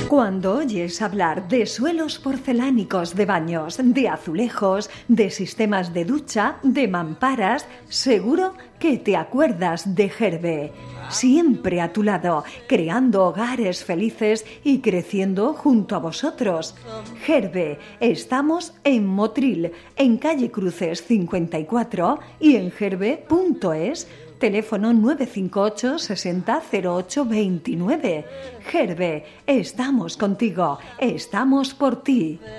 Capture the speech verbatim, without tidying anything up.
Cuando oyes hablar de suelos porcelánicos de baños, de azulejos, de sistemas de ducha, de mamparas, seguro que te acuerdas de Gerbe. Siempre a tu lado, creando hogares felices y creciendo junto a vosotros. Gerbe, estamos en Motril, en calle Cruces cincuenta y cuatro y en gerbe punto es. Teléfono nueve cinco ocho sesenta cero ocho veintinueve. Gerbe, estamos contigo, estamos por ti.